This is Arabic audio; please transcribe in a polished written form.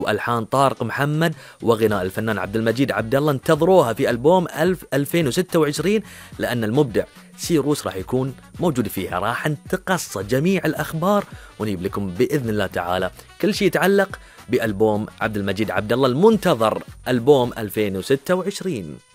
وألحان طارق محمد وغناء الفنان عبد المجيد عبد الله. انتظروها في ألبوم 2026 لأن المبدع سيروس راح يكون موجود فيها. راح نتقص جميع الأخبار ونجيب لكم بإذن الله تعالى كل شيء يتعلق بألبوم عبد المجيد عبد الله المنتظر، ألبوم 2026.